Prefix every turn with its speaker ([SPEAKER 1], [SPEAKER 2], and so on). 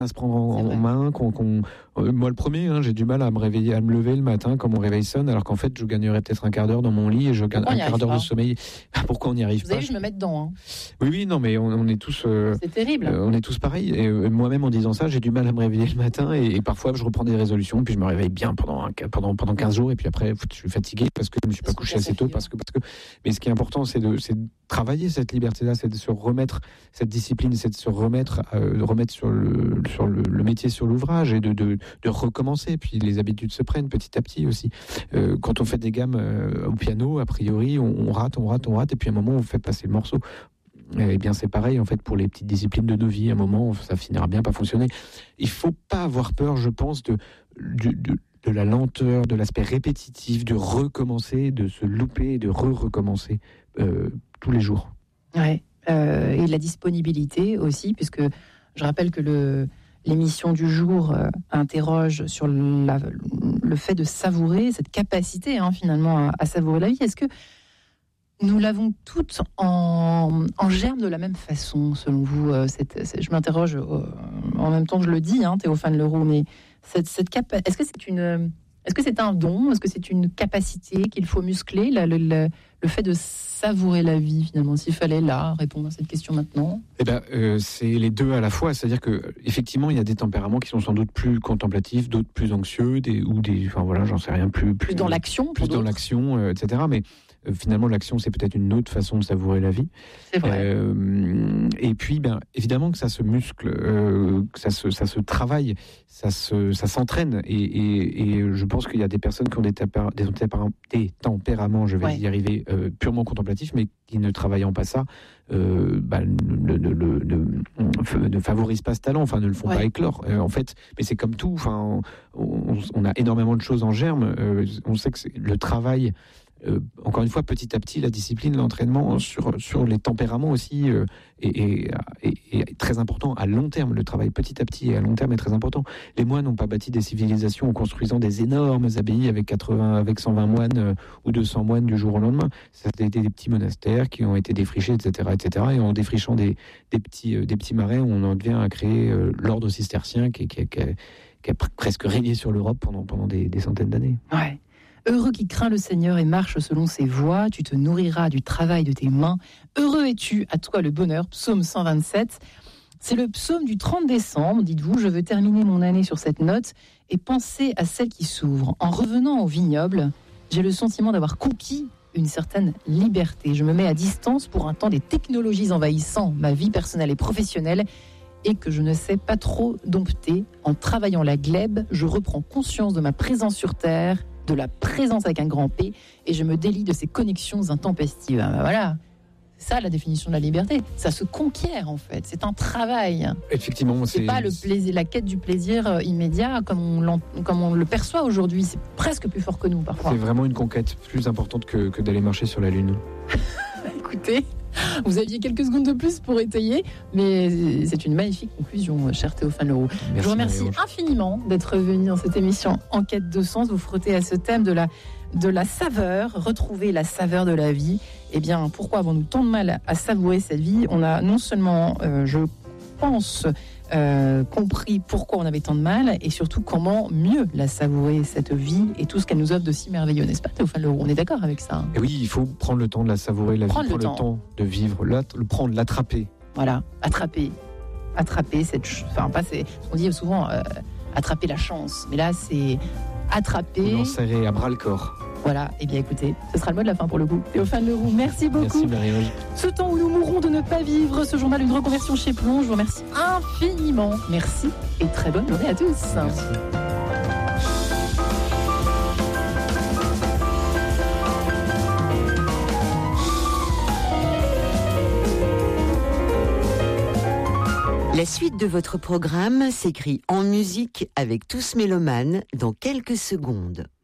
[SPEAKER 1] à se prendre en main, moi le premier, j'ai du mal à me lever le matin quand mon réveil sonne, alors qu'en fait je gagnerais peut-être un quart d'heure dans mon lit et je gagne un quart d'heure de sommeil. Pourquoi on n'y arrive pas?
[SPEAKER 2] Vous avez vu, je me mets dedans.
[SPEAKER 1] Oui, non, mais on est tous.
[SPEAKER 2] C'est terrible.
[SPEAKER 1] On est tous pareils. Et moi-même, en disant ça, j'ai du mal à me réveiller le matin et parfois je reprends des résolutions, puis je me réveille bien pendant 15 jours, et puis après je suis fatigué parce que je ne me suis pas couché assez tôt, parce que. Mais ce qui est important, c'est de travailler cette liberté-là, c'est de se remettre cette discipline, c'est de se remettre sur le métier, sur l'ouvrage, et de recommencer. Puis les habitudes se prennent petit à petit aussi. Quand on fait des gammes au piano, a priori, on rate, et puis à un moment on fait passer le morceau. Eh bien, c'est pareil en fait pour les petites disciplines de nos vies. À un moment, ça finira bien par fonctionner. Il faut pas avoir peur, je pense, de la lenteur, de l'aspect répétitif, de recommencer, de se louper, de recommencer tous les jours.
[SPEAKER 2] Ouais. Et la disponibilité aussi, puisque je rappelle que l'émission du jour interroge sur le fait de savourer, cette capacité finalement à savourer la vie. Est-ce que nous l'avons toutes en germe de la même façon, selon vous? Je m'interroge en même temps que je le dis, Théophane Leroux, mais est-ce que c'est un don? Est-ce que c'est une capacité qu'il faut muscler, le fait de savourer la vie, finalement, s'il fallait répondre à cette question maintenant?
[SPEAKER 1] C'est les deux à la fois. C'est-à-dire que effectivement, il y a des tempéraments qui sont sans doute plus contemplatifs, d'autres plus anxieux, j'en sais rien, plus
[SPEAKER 2] dans l'action,
[SPEAKER 1] etc. Mais finalement, l'action, c'est peut-être une autre façon de savourer la vie.
[SPEAKER 2] C'est vrai.
[SPEAKER 1] Et puis, évidemment que ça se muscle, que ça se travaille, ça s'entraîne. Et je pense qu'il y a des personnes qui ont des tempéraments, je vais y arriver, purement contemplatifs, mais qui, ne travaillant pas ça, ne favorisent pas ce talent, ne le font pas éclore. En fait, mais c'est comme tout. On a énormément de choses en germe. On sait que le travail. Encore une fois, petit à petit, la discipline, l'entraînement sur les tempéraments aussi est très important à long terme. Le travail petit à petit et à long terme est très important. Les moines n'ont pas bâti des civilisations en construisant des énormes abbayes avec 120 moines ou 200 moines du jour au lendemain. Ça a été des petits monastères qui ont été défrichés, etc. Et en défrichant des petits marais, on en vient à créer l'ordre cistercien qui a presque régné sur l'Europe pendant des centaines d'années.
[SPEAKER 2] Ouais. Heureux qui craint le Seigneur et marche selon ses voies, tu te nourriras du travail de tes mains. Heureux es-tu, à toi le bonheur. Psaume 127. C'est le psaume du 30 décembre. Dites-vous, je veux terminer mon année sur cette note et penser à celle qui s'ouvre. En revenant au vignoble, j'ai le sentiment d'avoir conquis une certaine liberté. Je me mets à distance pour un temps des technologies envahissant ma vie personnelle et professionnelle et que je ne sais pas trop dompter. En travaillant la glèbe, je reprends conscience de ma présence sur Terre, de la présence avec un grand P, et je me délie de ces connexions intempestives. Voilà, c'est ça la définition de la liberté. Ça se conquiert en fait. C'est un travail.
[SPEAKER 1] Effectivement,
[SPEAKER 2] c'est pas le plaisir, la quête du plaisir immédiat comme on le perçoit aujourd'hui. C'est presque plus fort que nous parfois.
[SPEAKER 1] C'est vraiment une conquête plus importante que d'aller marcher sur la Lune.
[SPEAKER 2] Écoutez, vous aviez quelques secondes de plus pour étayer, mais c'est une magnifique conclusion, cher Théophane Leroux. Je vous remercie infiniment d'être venu dans cette émission En quête de sens, vous frotter à ce thème de la saveur, retrouver la saveur de la vie. Eh bien, pourquoi avons-nous tant de mal à savourer cette vie? On a non seulement, je pense, compris pourquoi on avait tant de mal, et surtout comment mieux la savourer, cette vie, et tout ce qu'elle nous offre de si merveilleux, n'est-ce pas, Théophane Leroux? On est d'accord avec ça?
[SPEAKER 1] Et oui, il faut prendre le temps de la savourer, la vie, prendre le temps de vivre, l'attraper.
[SPEAKER 2] Voilà, attraper cette... on dit souvent attraper la chance, mais là c'est attraper...
[SPEAKER 1] L'en serrer à bras le corps.
[SPEAKER 2] Voilà, et bien écoutez, ce sera le mot de la fin pour le coup. Théophane Leroux, merci beaucoup.
[SPEAKER 1] Merci Marie-Rose.
[SPEAKER 2] Ce temps où nous mourrons de ne pas vivre, ce journal Une reconversion chez Plon, je vous remercie infiniment. Merci et très bonne journée à tous.
[SPEAKER 1] Merci.
[SPEAKER 3] La suite de votre programme s'écrit en musique avec Tous Mélomanes dans quelques secondes.